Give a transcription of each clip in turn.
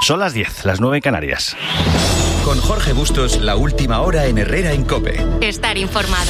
Son las 10, las 9 en Canarias. Con Jorge Bustos, la última hora en Herrera en COPE. Estar informado.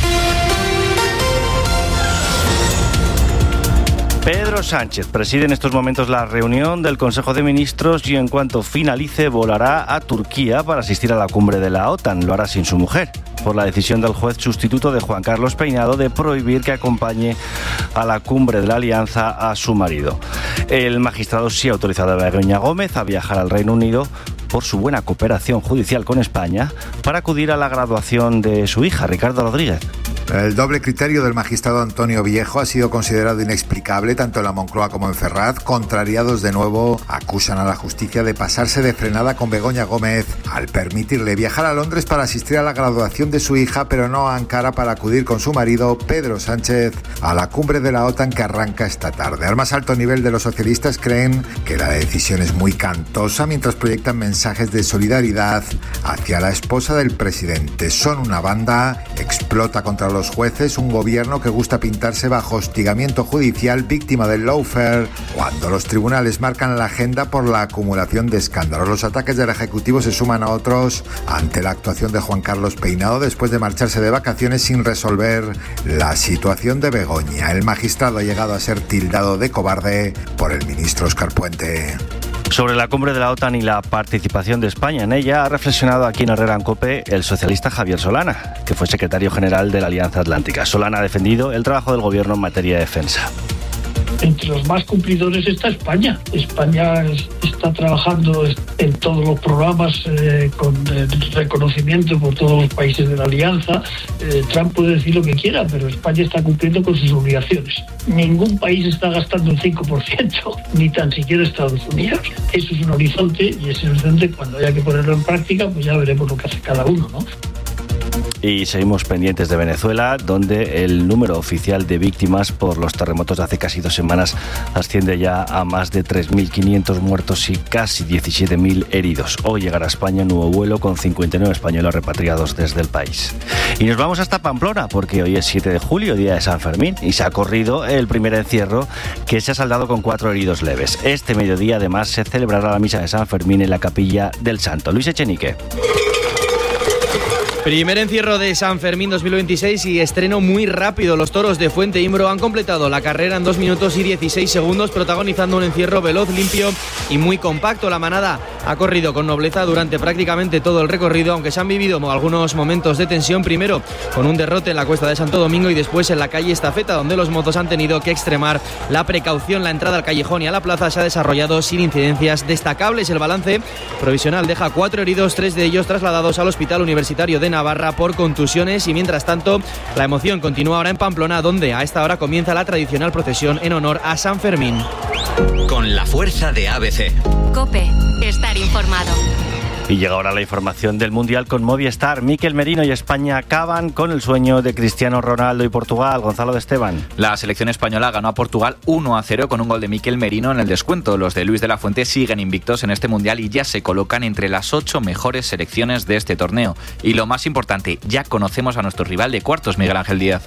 Pedro Sánchez preside en estos momentos la reunión del Consejo de Ministros y en cuanto finalice volará a Turquía para asistir a la cumbre de la OTAN. Lo hará sin su mujer, por la decisión del juez sustituto de Juan Carlos Peinado de prohibir que acompañe a la cumbre de la Alianza a su marido. El magistrado sí ha autorizado a Begoña Gómez a viajar al Reino Unido por su buena cooperación judicial con España para acudir a la graduación de su hija, Ricardo Rodríguez. El doble criterio del magistrado Antonio Viejo ha sido considerado inexplicable tanto en la Moncloa como en Ferraz. Contrariados de nuevo, acusan a la justicia de pasarse de frenada con Begoña Gómez al permitirle viajar a Londres para asistir a la graduación de su hija, pero no a Ankara para acudir con su marido, Pedro Sánchez, a la cumbre de la OTAN que arranca esta tarde. Al más alto nivel de los socialistas creen que la decisión es muy cantosa mientras proyectan mensajes de solidaridad hacia la esposa del presidente. Son una banda, explota contra los jueces, un gobierno que gusta pintarse bajo hostigamiento judicial, víctima del lawfare, cuando los tribunales marcan la agenda por la acumulación de escándalos. Los ataques del Ejecutivo se suman a otros ante la actuación de Juan Carlos Peinado después de marcharse de vacaciones sin resolver la situación de Begoña. El magistrado ha llegado a ser tildado de cobarde por el ministro Óscar Puente. Sobre la cumbre de la OTAN y la participación de España en ella, ha reflexionado aquí en Herrera en COPE el socialista Javier Solana, que fue secretario general de la Alianza Atlántica. Solana ha defendido el trabajo del gobierno en materia de defensa. Entre los más cumplidores está España. España está trabajando en todos los programas con reconocimiento por todos los países de la Alianza. Trump puede decir lo que quiera, pero España está cumpliendo con sus obligaciones. Ningún país está gastando un 5%, ni tan siquiera Estados Unidos. Eso es un horizonte, y ese horizonte, cuando haya que ponerlo en práctica, pues ya veremos lo que hace cada uno, ¿no? Y seguimos pendientes de Venezuela, donde el número oficial de víctimas por los terremotos de hace casi 2 semanas asciende ya a más de 3.500 muertos y casi 17.000 heridos. Hoy llegará a España un nuevo vuelo con 59 españoles repatriados desde el país. Y nos vamos hasta Pamplona, porque hoy es 7 de julio, día de San Fermín, y se ha corrido el primer encierro, que se ha saldado con 4 heridos leves. Este mediodía, además, se celebrará la misa de San Fermín en la Capilla del Santo. Luis Echenique. Primer encierro de San Fermín 2026 y estreno muy rápido. Los toros de Fuente Imbro han completado la carrera en 2 minutos y 16 segundos, protagonizando un encierro veloz, limpio y muy compacto. La manada ha corrido con nobleza durante prácticamente todo el recorrido, aunque se han vivido algunos momentos de tensión, primero con un derrote en la Cuesta de Santo Domingo y después en la calle Estafeta, donde los motos han tenido que extremar la precaución. La entrada al callejón y a la plaza se ha desarrollado sin incidencias destacables. El balance provisional deja 4 heridos, 3 de ellos trasladados al Hospital Universitario de Navarra por contusiones, y mientras tanto la emoción continúa ahora en Pamplona, donde a esta hora comienza la tradicional procesión en honor a San Fermín. Con la fuerza de ABC. COPE, estar informado. Y llega ahora la información del Mundial con Movistar. Mikel Merino y España acaban con el sueño de Cristiano Ronaldo y Portugal. Gonzalo de Esteban. La selección española ganó a Portugal 1-0 con un gol de Mikel Merino en el descuento. Los de Luis de la Fuente siguen invictos en este Mundial y ya se colocan entre las 8 mejores selecciones de este torneo. Y lo más importante, ya conocemos a nuestro rival de cuartos, Miguel Ángel Díaz.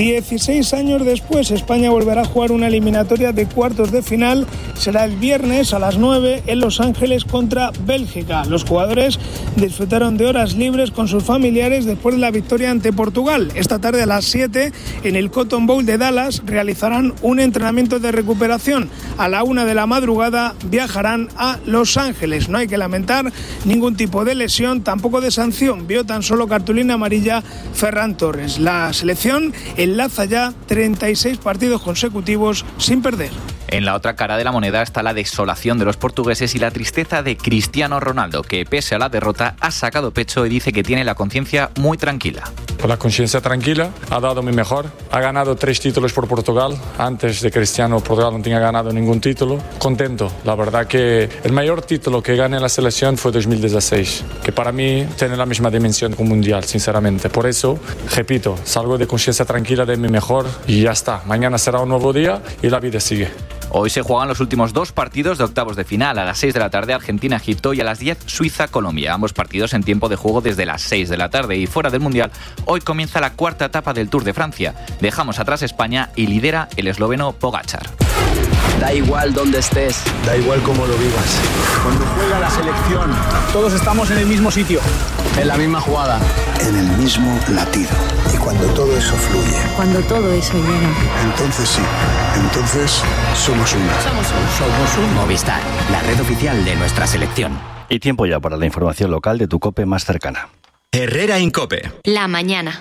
16 años después, España volverá a jugar una eliminatoria de cuartos de final. Será el viernes a las 9 en Los Ángeles contra Bélgica. Los jugadores disfrutaron de horas libres con sus familiares después de la victoria ante Portugal. Esta tarde a las 7 en el Cotton Bowl de Dallas realizarán un entrenamiento de recuperación. A la 1 de la madrugada viajarán a Los Ángeles. No hay que lamentar ningún tipo de lesión, tampoco de sanción. Vio tan solo cartulina amarilla Ferran Torres. La selección enlaza ya 36 partidos consecutivos sin perder. En la otra cara de la moneda está la desolación de los portugueses y la tristeza de Cristiano Ronaldo, que pese a la derrota ha sacado pecho y dice que tiene la conciencia muy tranquila. Con la conciencia tranquila, ha dado mi mejor, ha ganado 3 títulos por Portugal. Antes de Cristiano, Portugal no tenía ganado ningún título. Contento, la verdad que el mayor título que gané en la selección fue 2016, que para mí tiene la misma dimensión que un mundial, sinceramente. Por eso, repito, salgo de conciencia tranquila de mi mejor y ya está. Mañana será un nuevo día y la vida sigue. Hoy se juegan los últimos 2 partidos de octavos de final. A las 6 de la tarde Argentina-Egipto y a las 10 Suiza-Colombia. Ambos partidos en tiempo de juego desde las 6 de la tarde. Y fuera del Mundial, hoy comienza la 4ª etapa del Tour de Francia. Dejamos atrás España y lidera el esloveno Pogačar. Da igual dónde estés. Da igual cómo lo vivas. Cuando juega la selección, todos estamos en el mismo sitio. En la misma jugada. En el mismo latido. Y cuando todo eso fluye. Cuando todo eso llega. Entonces sí. Entonces somos uno. Somos un Movistar, la red oficial de nuestra selección. Y tiempo ya para la información local de tu COPE más cercana. Herrera en COPE. La mañana.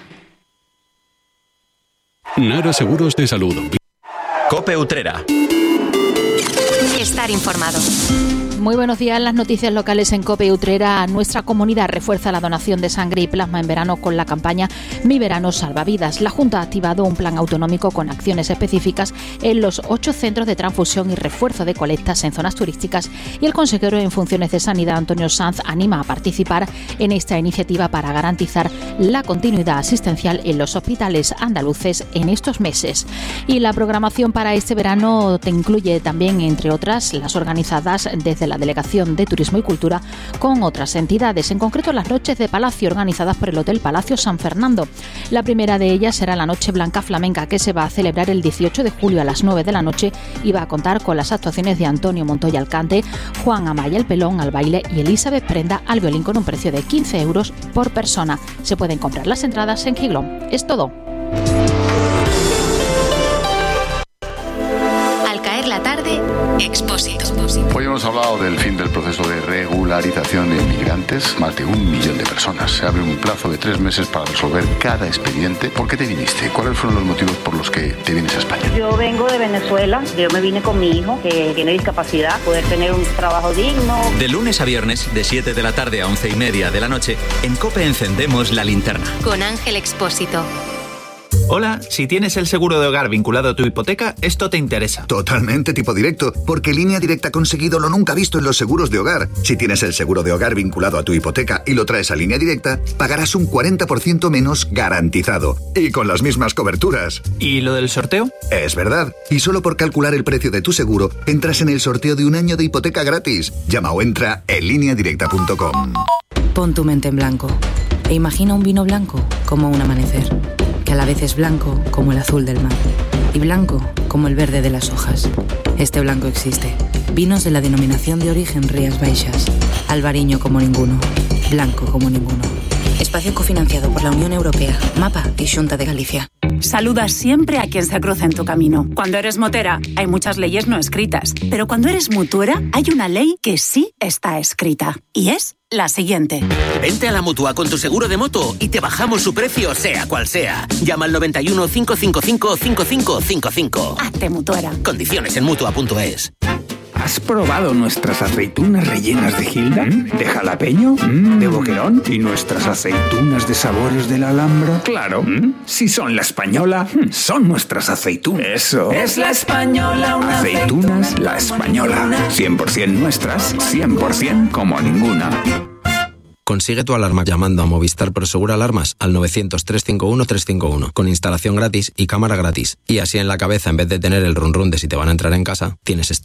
Nara Seguros de Salud. COPE Utrera. Estar informado. Muy buenos días. Las noticias locales en COPE Utrera. Nuestra comunidad refuerza la donación de sangre y plasma en verano con la campaña Mi Verano Salva Vidas. La Junta ha activado un plan autonómico con acciones específicas en los 8 centros de transfusión y refuerzo de colectas en zonas turísticas, y el consejero en funciones de Sanidad, Antonio Sanz, anima a participar en esta iniciativa para garantizar la continuidad asistencial en los hospitales andaluces en estos meses. Y la programación para este verano te incluye también, entre otras, las organizadas desde la Delegación de Turismo y Cultura con otras entidades, en concreto las noches de Palacio organizadas por el Hotel Palacio San Fernando. La primera de ellas será la Noche Blanca Flamenca, que se va a celebrar el 18 de julio a las 9 de la noche y va a contar con las actuaciones de Antonio Montoya al cante, Juan Amaya el Pelón al baile y Elizabeth Prenda al violín, con un precio de 15 euros por persona. Se pueden comprar las entradas en Giglón. Es todo. Al caer la tarde, Expósito. Hoy hemos hablado del fin del proceso de regularización de inmigrantes. Más de 1 millón de personas. Se abre un plazo de 3 meses para resolver cada expediente. ¿Por qué te viniste? ¿Cuáles fueron los motivos por los que te vienes a España? Yo vengo de Venezuela. Yo me vine con mi hijo, que tiene discapacidad, poder tener un trabajo digno. De lunes a viernes, de 7 de la tarde a 11:30 de la noche, en COPE encendemos la linterna. Con Ángel Expósito. Hola, si tienes el seguro de hogar vinculado a tu hipoteca, esto te interesa. Totalmente tipo directo, porque Línea Directa ha conseguido lo nunca visto en los seguros de hogar. Si tienes el seguro de hogar vinculado a tu hipoteca y lo traes a Línea Directa, pagarás un 40% menos garantizado. Y con las mismas coberturas. ¿Y lo del sorteo? Es verdad. Y solo por calcular el precio de tu seguro, entras en el sorteo de 1 año de hipoteca gratis. Llama o entra en lineadirecta.com. Pon tu mente en blanco e imagina un vino blanco como un amanecer, que a la vez es blanco como el azul del mar y blanco como el verde de las hojas. Este blanco existe. Vinos de la denominación de origen Rías Baixas. Albariño como ninguno. Blanco como ninguno. Espacio cofinanciado por la Unión Europea, MAPA y Xunta de Galicia. Saluda siempre a quien se cruce en tu camino. Cuando eres motera, hay muchas leyes no escritas. Pero cuando eres mutuera, hay una ley que sí está escrita. Y es la siguiente. Vente a la Mutua con tu seguro de moto y te bajamos su precio, sea cual sea. Llama al 91 555 5555. Hazte mutuera. Condiciones en Mutua.es. ¿Has probado nuestras aceitunas rellenas de Gilda? ¿De jalapeño? ¿De boquerón? ¿Y nuestras aceitunas de sabores de la Alhambra? Claro. Si son la española, son nuestras aceitunas. Eso. Es la española, una aceitunas La Española. 100% nuestras, 100% como ninguna. Consigue tu alarma llamando a Movistar Prosegur Alarmas al 900-351-351 con instalación gratis y cámara gratis. Y así en la cabeza, en vez de tener el run run de si te van a entrar en casa, tienes esto.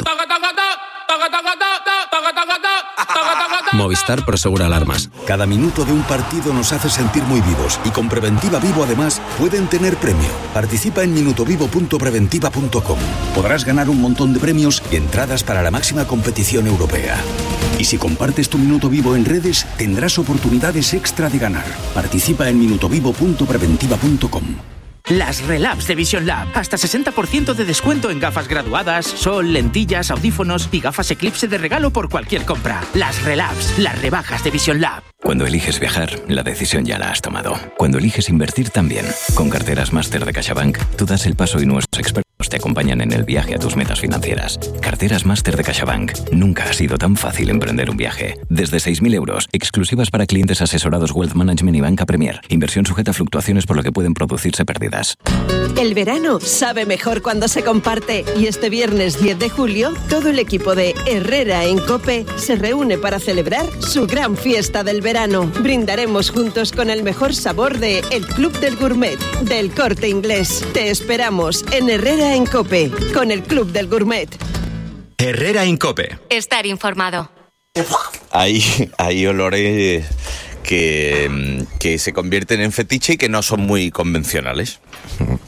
Movistar Prosegur Alarmas. Cada minuto de un partido nos hace sentir muy vivos y con Preventiva Vivo además pueden tener premio. Participa en minutovivo.preventiva.com. Podrás ganar un montón de premios y entradas para la máxima competición europea. Y si compartes tu Minuto Vivo en redes, tendrás oportunidades extra de ganar. Participa en minutovivo.preventiva.com. Las Relabs de Vision Lab. Hasta 60% de descuento en gafas graduadas, sol, lentillas, audífonos y gafas Eclipse de regalo por cualquier compra. Las Relabs, las rebajas de Vision Lab. Cuando eliges viajar, la decisión ya la has tomado. Cuando eliges invertir también. Con Carteras Máster de CaixaBank, tú das el paso y nuestros expertos te acompañan en el viaje a tus metas financieras. Carteras Máster de CaixaBank. Nunca ha sido tan fácil emprender un viaje. Desde 6.000 euros, exclusivas para clientes asesorados Wealth Management y Banca Premier. Inversión sujeta a fluctuaciones por lo que pueden producirse pérdidas. El verano sabe mejor cuando se comparte y este viernes 10 de julio todo el equipo de Herrera en COPE se reúne para celebrar su gran fiesta del verano. Brindaremos juntos con el mejor sabor de El Club del Gourmet del Corte Inglés. Te esperamos en Herrera en COPE con el Club del Gourmet. Herrera en COPE. Estar informado. Hay olores que se convierten en fetiche y que no son muy convencionales.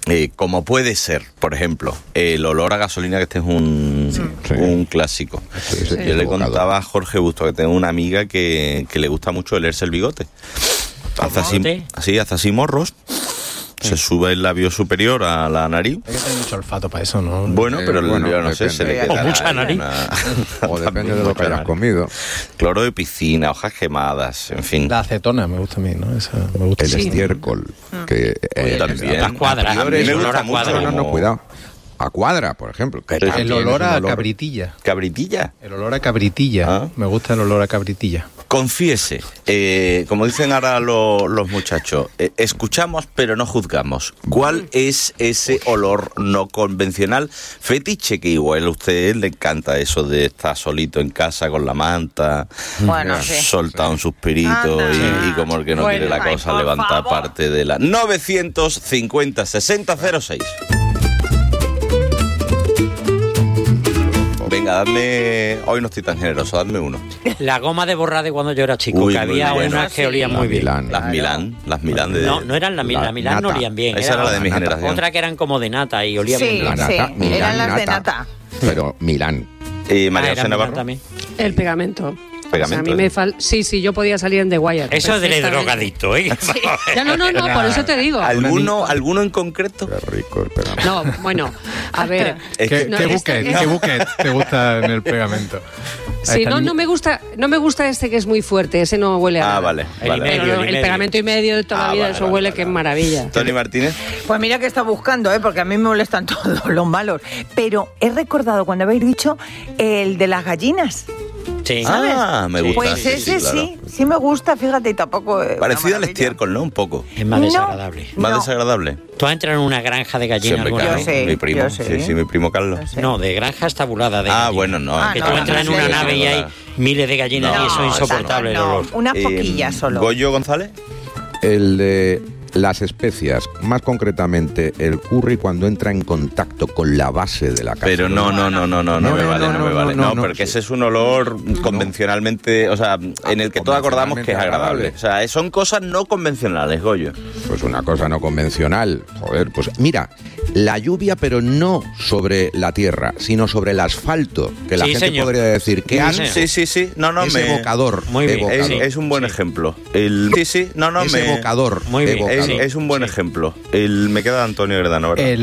como puede ser, por ejemplo, el olor a gasolina, que este es un clásico. Yo le contaba a Jorge Busto que tengo una amiga que le gusta mucho olerse el bigote. Hace así morros. Se sube el labio superior a la nariz. Hay que tener mucho olfato para eso, ¿no? Bueno, pero yo no sé, se le queda... O mucha nariz. O depende de lo que hayas comido. Cloro de piscina, hojas quemadas, en fin. La acetona me gusta a mí, ¿no? Esa me gusta. El estiércol. Que, también. Las cuadras. A mí me gusta mucho. No, cuidado. A cuadra, por ejemplo. El olor a cabritilla. ¿Cabritilla? El olor a cabritilla. Me gusta el olor a cabritilla. Confiese, como dicen ahora los muchachos, escuchamos pero no juzgamos. ¿Cuál es ese olor no convencional fetiche que igual a usted le encanta eso de estar solito en casa con la manta, soltar un suspirito y como el que no quiere la cosa levanta parte de la 950 60 06? Venga, hoy no estoy tan generoso, dadme uno. La goma de borrar de cuando yo era chico, que había unas que olían muy bien. Las Milán de... No eran las Milán, no olían bien. Esa era la de mi generación. Otra que eran como de nata y olían bien. Eran las de nata. Pero Milán. María José Navarro. También. El pegamento. Pegamento. O sea, a mí me sí, yo podía salir en The Wire. Eso es del drogadicto, ¿eh? Sí. No, por eso te digo. ¿Alguno en concreto? Qué rico el pegamento. No, bueno, a ver. ¿Qué buquet te gusta en el pegamento? Sí, no me gusta este que es muy fuerte, ese no huele a nada. Vale. El pegamento y medio de toda la vida, eso huele que es maravilla. Tony Martínez. Pues mira que está buscando, porque a mí me molestan todos los malos. Pero he recordado cuando habéis dicho el de las gallinas. Sí. ¿Sabes? Me gusta. Pues ese sí me gusta, fíjate, y tampoco... Parecido al estiércol, ¿no? Un poco. Es más desagradable. ¿Más desagradable? ¿Tú has entrado en una granja de gallinas alguna vez? Mi primo, sí, mi primo Carlos. No, de granjas tabuladas de gallinas. Bueno, no. Que tú entras en una nave y hay miles de gallinas y eso es insoportable el olor. Unas poquillas solo. ¿Goyo González? El de las especias, más concretamente el curry cuando entra en contacto con la base de la cazuela. Pero no me vale. No, porque ese es un olor convencionalmente, o sea, en el que todos acordamos que es agradable. O sea, son cosas no convencionales, Goyo. Pues una cosa no convencional, joder, pues mira, la lluvia, pero no sobre la tierra, sino sobre el asfalto, que la gente podría decir que sí. No, es evocador. Muy bien. Es un buen ejemplo. Es evocador. Es un buen ejemplo. Me queda Antonio Gredano, ¿verdad?